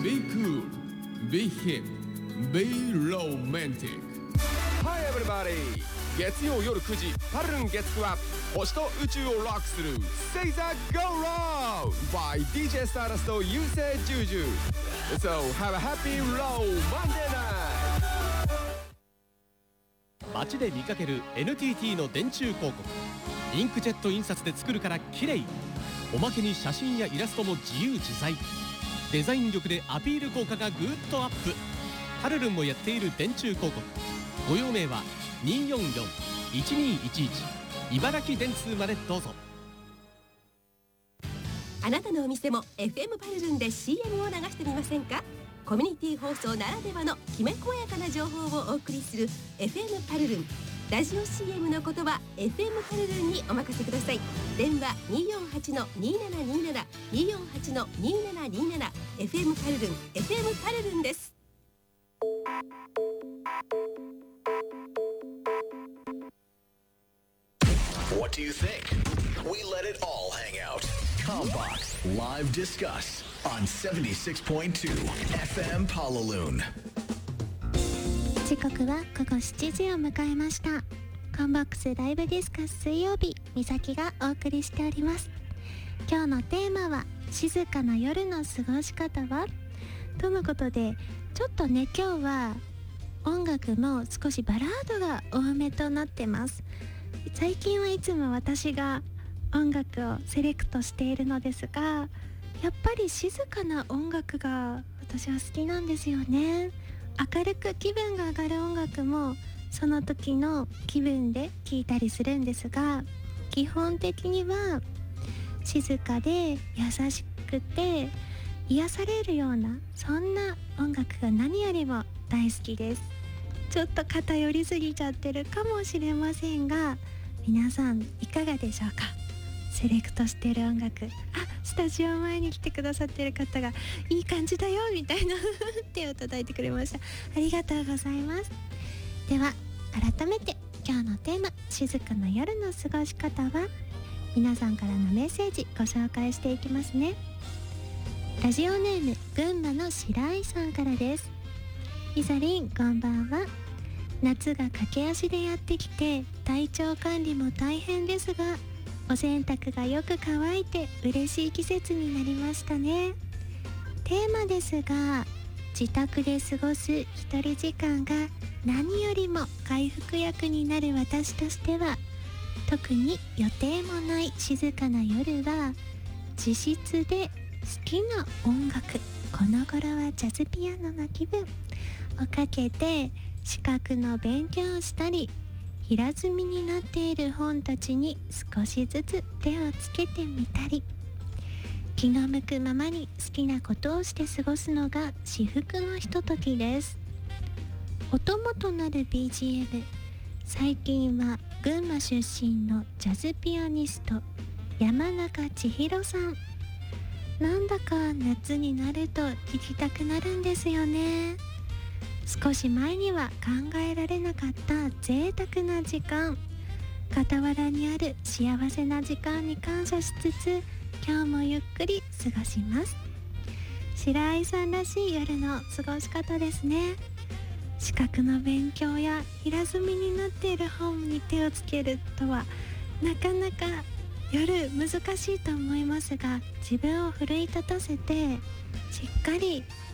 Be cool, be hip, be romantic. Hi everybody! 月曜夜9時パルルン月9は星と宇宙をロックする Say the Go Round by DJ Stardust と優勢ジュージュ So have a happy low Monday night! 街で見かける NTT の電柱広告。インクジェット印刷で作るから綺麗。おまけに写真やイラストも自由自在。デザイン力でアピール効果がぐーっとアップ。パルルンもやっている電柱広告。ご用命は244-1211茨城電通までどうぞ。 あなたのお店も FM パルルンで CM を流してみませんか。コミュニティ放送ならではのきめ細やかな情報をお送りする FM パルルン。ラジオ CM のことは FM パルルンにお任せください。電話 248-2727 248-2727 FM パルルン FM パルルンです。 What do you think? We let it all hang out. Combox Live Discuss on 76.2 FM Palaloon. 時刻は午後7時を迎えました。コンボックスライブディスカス水曜日、みさきがお送りしております。今日のテーマは静かな夜の過ごし方はとのことで、ちょっとね今日は音楽も少しバラードが多めとなってます。最近はいつも私が音楽をセレクトしているのですが、やっぱり静かな音楽が私は好きなんですよね。明るく気分が上がる音楽もその時の気分で聴いたりするんですが、基本的には静かで優しくて癒されるような、そんな音楽が何よりも大好きです。ちょっと偏りすぎちゃってるかもしれませんが、皆さんいかがでしょうか。セレクトしている音楽、スタジオ前に来てくださっている方がいい感じだよみたいな手を叩いてくれました。ありがとうございます。では改めて今日のテーマ、静かな夜の過ごし方は、皆さんからのメッセージご紹介していきますね。ラジオネーム群馬の白井さんからです。イサリンこんばんは。夏が駆け足でやってきて体調管理も大変ですが、お洗濯がよく乾いて嬉しい季節になりましたね。テーマですが、自宅で過ごす一人時間が何よりも回復薬になる私としては、特に予定もない静かな夜は自室で好きな音楽、この頃はジャズピアノの気分をかけて資格の勉強をしたり、平積みになっている本たちに少しずつ手をつけてみたり、気の向くままに好きなことをして過ごすのが至福のひとときです。お供となる BGM、 最近は群馬出身のジャズピアニスト山中千尋さん。なんだか夏になると聴きたくなるんですよね。少し前には考えられなかった贅沢な時間、傍らにある幸せな時間に感謝しつつ、今日もゆっくり過ごします。白井さんらしい夜の過ごし方ですね。資格の勉強や平積みになっている本に手をつけるとはなかなか夜難しいと思いますが、自分を奮い立たせてしっかり